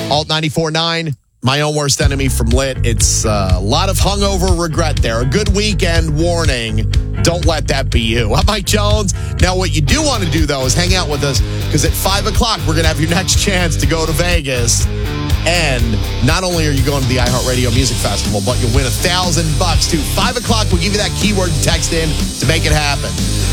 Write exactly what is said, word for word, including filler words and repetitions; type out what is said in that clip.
Alt ninety-four point nine, my own worst enemy from Lit. It's uh, a lot of hungover regret there. A good weekend warning. Don't let that be you. I'm Mike Jones. Now, what you do want to do, though, is hang out with us, because at five o'clock, we're going to have your next chance to go to Vegas. And not only are you going to the iHeartRadio Music Festival, but you'll win a thousand bucks, too. five o'clock, we'll give you that keyword to text in to make it happen.